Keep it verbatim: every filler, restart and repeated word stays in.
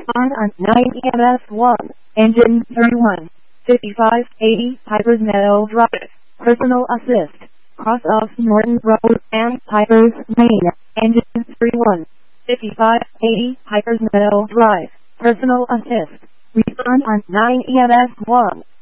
Respond on nine E M S one. Engine thirty-one. fifty-five eighty Pipers Meadow Drive. Personal assist. Cross off Norton Road and Pipers Lane. Engine thirty-one. fifty-five eighty Pipers Meadow Drive. Personal assist. Respond on nine E M S one.